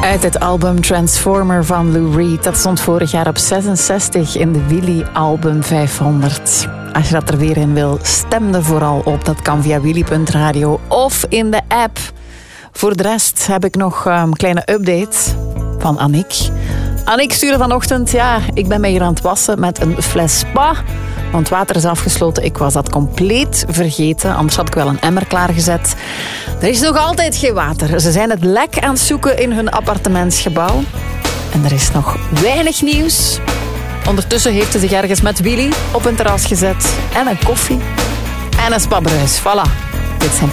Uit het album Transformer van Lou Reed. Dat stond vorig jaar op 66 in de Willy Album 500. Als je dat er weer in wil, stem er vooral op. Dat kan via willy.radio of in de app. Voor de rest heb ik nog een kleine update van Annick. Annick stuurde vanochtend, ik ben mij hier aan het wassen met een fles spa. Want water is afgesloten. Ik was dat compleet vergeten. Anders had ik wel een emmer klaargezet. Er is nog altijd geen water. Ze zijn het lek aan het zoeken in hun appartementsgebouw. En er is nog weinig nieuws. Ondertussen heeft ze zich ergens met Willy op een terras gezet. En een koffie. En een spabruis. Voilà. Dit zijn